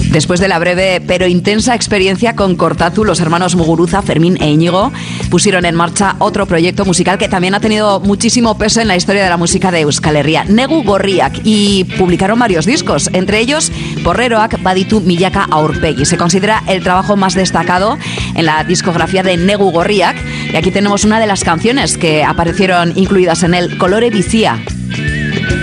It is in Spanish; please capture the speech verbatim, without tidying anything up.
Después de la breve pero intensa experiencia con Cortatu, los hermanos Muguruza, Fermín e Íñigo, pusieron en marcha otro proyecto musical que también ha tenido muchísimo peso en la historia de la música de Euskal Herria, Negu Gorriak, y publicaron varios discos, entre ellos Porreroak Baditu Milaka Aurpegi. Se considera el trabajo más destacado en la discografía de Negu Gorriak, y aquí tenemos una de las canciones que aparecieron incluidas en el, Kolore Bizia.